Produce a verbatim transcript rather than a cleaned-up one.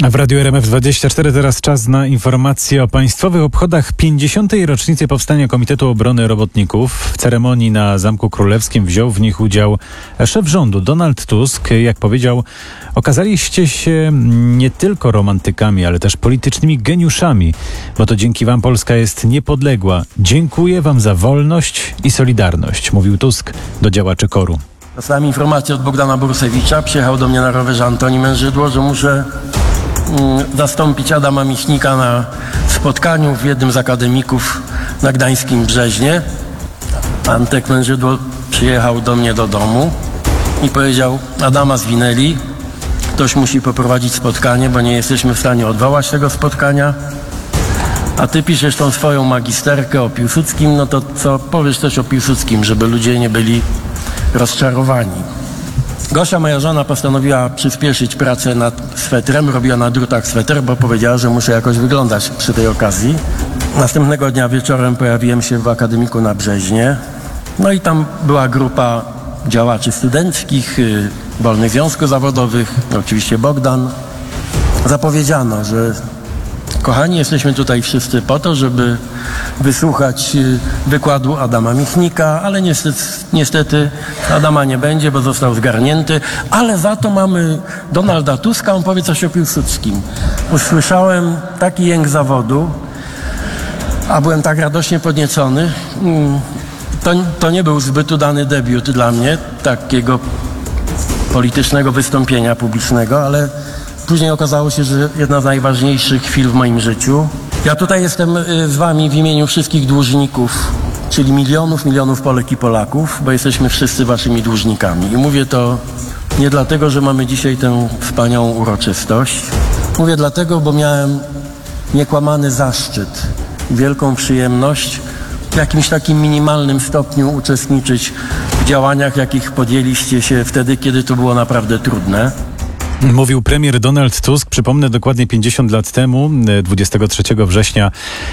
W Radiu R M F dwadzieścia cztery teraz czas na informacje o państwowych obchodach pięćdziesiątej rocznicy powstania Komitetu Obrony Robotników. W ceremonii na Zamku Królewskim wziął w nich udział szef rządu Donald Tusk. Jak powiedział, okazaliście się nie tylko romantykami, ale też politycznymi geniuszami, bo to dzięki wam Polska jest niepodległa. Dziękuję wam za wolność i solidarność, mówił Tusk do działaczy koru. Dostałem informację od Bogdana Borusewicza, przyjechał do mnie na rowerze Antoni Mężydło, że muszę mm, zastąpić Adama Michnika na spotkaniu w jednym z akademików na gdańskim Brzeźnie. Antek Mężydło przyjechał do mnie do domu i powiedział: Adama zwinęli, ktoś musi poprowadzić spotkanie, bo nie jesteśmy w stanie odwołać tego spotkania. A ty piszesz tą swoją magisterkę o Piłsudskim, no to co powiesz też o Piłsudskim, żeby ludzie nie byli rozczarowani. Gosia, moja żona, postanowiła przyspieszyć pracę nad swetrem, robiła na drutach sweter, bo powiedziała, że muszę jakoś wyglądać przy tej okazji. Następnego dnia wieczorem pojawiłem się w akademiku na Brzeźnie, no i tam była grupa działaczy studenckich, yy, wolnych związków zawodowych, oczywiście Bogdan. Zapowiedziano, że kochani, jesteśmy tutaj wszyscy po to, żeby wysłuchać wykładu Adama Michnika, ale niestety, niestety Adama nie będzie, bo został zgarnięty, ale za to mamy Donalda Tuska, on powie coś o Piłsudskim. Usłyszałem taki jęk zawodu, a byłem tak radośnie podniecony. To, to nie był zbyt udany debiut dla mnie, takiego politycznego wystąpienia publicznego, ale później okazało się, że jedna z najważniejszych chwil w moim życiu. Ja tutaj jestem z wami w imieniu wszystkich dłużników, czyli milionów, milionów Polek i Polaków, bo jesteśmy wszyscy waszymi dłużnikami. I mówię to nie dlatego, że mamy dzisiaj tę wspaniałą uroczystość. Mówię dlatego, bo miałem niekłamany zaszczyt, wielką przyjemność w jakimś takim minimalnym stopniu uczestniczyć w działaniach, jakich podjęliście się wtedy, kiedy to było naprawdę trudne. Mówił premier Donald Tusk. Przypomnę, dokładnie pięćdziesiąt lat temu, dwudziestego trzeciego września